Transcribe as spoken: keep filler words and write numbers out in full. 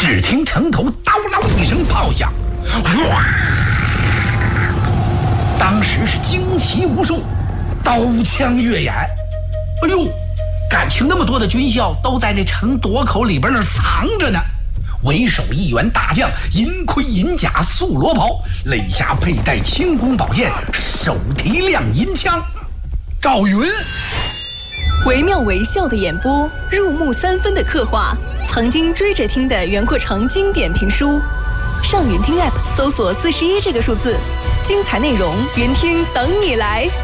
只听城头叨啷一声炮响，哇！当时是旌旗无数，刀枪跃眼。哎呦，感情那么多的军校都在那城垛口里边那藏着呢。为首一员大将，银盔银甲素罗袍，肋下佩戴轻弓宝剑，手提亮银枪。赵云， 惟妙惟肖的演播，入木三分的刻画，曾经追着听的袁阔成经典评书。上云听 App 搜索四十一这个数字，精彩内容，云听等你来。